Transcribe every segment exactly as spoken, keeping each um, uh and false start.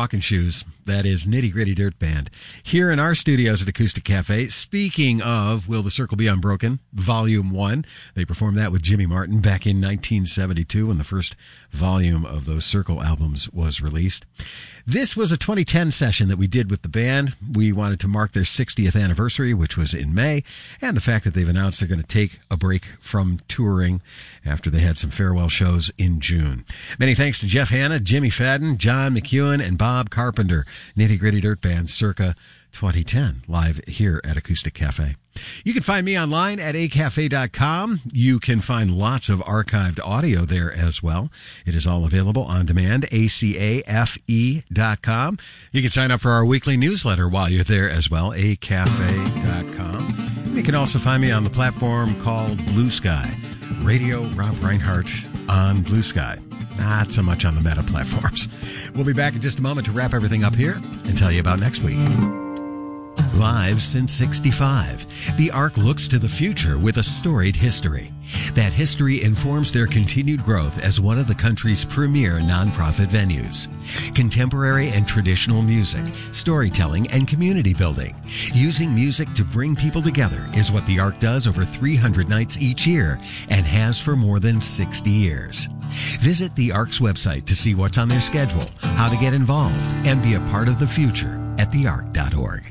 walking shoes. That is Nitty Gritty Dirt Band here in our studios at Acoustic Cafe. Speaking of Will the Circle Be Unbroken, Volume one. They performed that with Jimmy Martin back in nineteen seventy-two when the first volume of those Circle albums was released. This was a twenty ten session that we did with the band. We wanted to mark their sixtieth anniversary, which was in May, and the fact that they've announced they're going to take a break from touring after they had some farewell shows in June. Many thanks to Jeff Hanna, Jimmy Fadden, John McEwen, and Bob Carpenter. Nitty Gritty Dirt Band circa twenty ten, live here at Acoustic Cafe. You can find me online at a cafe dot com. You can find lots of archived audio there as well. It is all available on demand, A C A F E dot com. You can sign up for our weekly newsletter while you're there as well, a cafe dot com. You can also find me on the platform called Blue Sky. Radio Rob Reinhardt on Blue Sky. Not so much on the meta platforms. We'll be back in just a moment to wrap everything up here and tell you about next week. Live since sixty-five, the Ark looks to the future with a storied history. That history informs their continued growth as one of the country's premier nonprofit venues. Contemporary and traditional music, storytelling, and community building. Using music to bring people together is what the Ark does over three hundred nights each year and has for more than sixty years. Visit the Ark's website to see what's on their schedule, how to get involved, and be a part of the future at the ark dot org.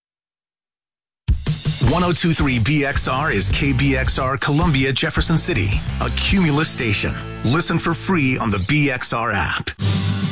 one oh two point three B X R is K B X R Columbia, Jefferson City, a Cumulus station. Listen for free on the B X R app.